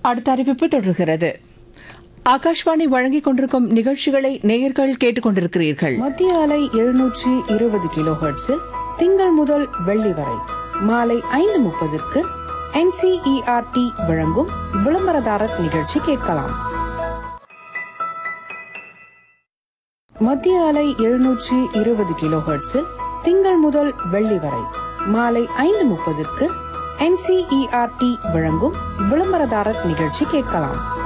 அடுத்த அறிவிப்பு தொடர்கிறது. ஆகாஷ்வாணி வழங்கிக் கொண்டிருக்கும் நிகழ்ச்சிகளை நேயர்கள் கேட்டுக்கொண்டிருக்கிறீர்கள். மத்திய அலை 720 கிலோஹெர்ட்ஸில் திங்கள் முதல் வெள்ளி வரை மாலை 5:30 NCERT வழங்கும் விளம்பரதாரர் நிகழ்ச்சி கேட்கலாம். மத்திய அலை 720 கிலோஹெர்ட்ஸில் திங்கள் முதல் வெள்ளி வரை மாலை 5:30 NCERT வழங்கும் விளம்பரதாரர் நிகழ்ச்சி கேட்கலாம்.